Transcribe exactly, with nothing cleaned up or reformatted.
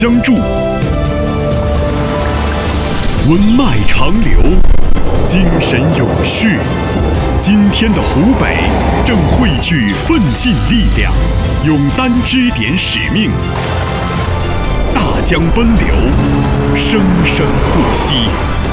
相助，温脉长流，精神永续。今天的湖北正汇聚奋进力量，勇担支点使命，大江奔流，生生不息。